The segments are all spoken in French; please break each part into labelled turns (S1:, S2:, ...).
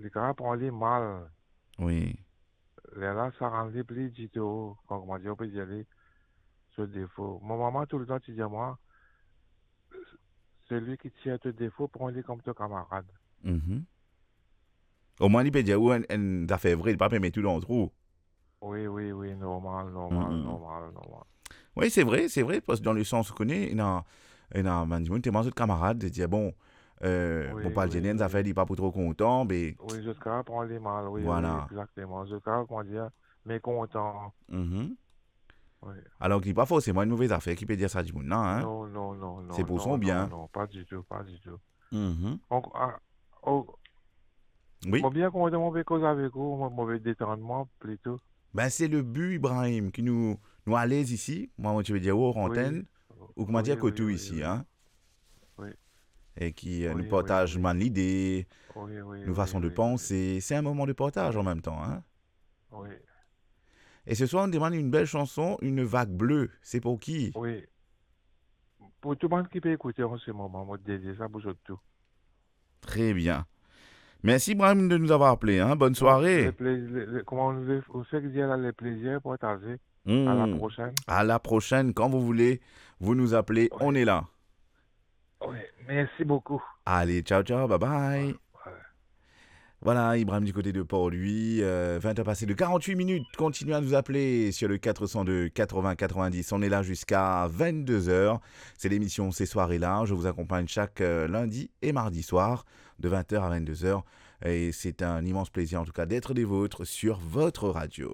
S1: les gars prend les mal.
S2: Oui.
S1: Là, ça rend les plus du tout. Comment dire, on peut dire les ce défaut. Mon maman, tout le temps, tu dis à moi, celui qui tient tes défauts, prends-les comme ton camarade.
S2: Mhm. Au moins, il peut dire, ouais, une affaire vraie, il ne peut pas mettre tout dans le trou.
S1: Oui, oui, oui, normal, normal,
S2: Mhm.
S1: normal, normal.
S2: Oui, c'est vrai, parce que dans le sens qu'on est, il y a un management, tu es camarade, de dire, bon, bon,
S1: Oui,
S2: pas le
S1: oui,
S2: génie, ça fait,
S1: oui.
S2: il n'est pas pour trop content, mais
S1: Oui, jusqu'à prendre les mal, oui, oui,
S2: voilà.
S1: exactement. Jusqu'à, comment dire, mécontent.
S2: Mhm.
S1: Oui.
S2: Alors qu'il n'est pas forcément une mauvaise affaire qui peut dire ça du monde, non, hein?
S1: Non, non, non,
S2: C'est
S1: non,
S2: pour
S1: non,
S2: son
S1: non,
S2: bien.
S1: non, pas du tout, pas du tout.
S2: Mhm.
S1: Donc, oh,
S2: Oui,
S1: moi bien qu'on mauvais cause avec vous, mauvais détendement plutôt.
S2: ben c'est le but, Ibrahim, qui nous à l'aise ici, moi, tu veux dire, aux
S1: Oui,
S2: antennes, ou comment dire,
S1: oui, oui,
S2: Kotou
S1: oui,
S2: ici,
S1: oui,
S2: hein?
S1: oui,
S2: Et qui nous
S1: oui, oui,
S2: partage
S1: oui,
S2: man l'idée,
S1: oui, oui,
S2: nos
S1: oui,
S2: façons de
S1: oui, oui,
S2: penser. C'est un moment de partage
S1: oui,
S2: en même temps, hein?
S1: oui,
S2: Et ce soir, on demande une belle chanson, Une vague bleue. C'est pour qui?
S1: oui. Pour tout le monde qui peut écouter en ce moment, moi, dédié ça pour tout.
S2: Très bien. Merci, Ibrahim, de nous avoir appelés, hein? Bonne
S1: Non, les
S2: soirée.
S1: plaisirs, comment on sait que dire là, les plaisirs partagés. À la
S2: Hmm.
S1: prochaine.
S2: À la prochaine, quand vous voulez, vous nous appelez,
S1: Oui,
S2: on est là.
S1: oui, merci beaucoup.
S2: Allez, ciao, ciao, bye
S1: Ouais,
S2: bye.
S1: ouais.
S2: Voilà, Ibrahim du côté de Port-Louis, 20h passé de 48 minutes. Continuez à nous appeler sur le 402 80 90. On est là jusqu'à 22h. C'est l'émission Ces soirées-là. Je vous accompagne chaque lundi et mardi soir de 20h à 22h. Et c'est un immense plaisir en tout cas d'être des vôtres sur votre radio.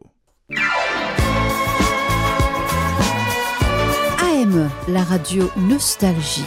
S3: AM, la radio Nostalgie.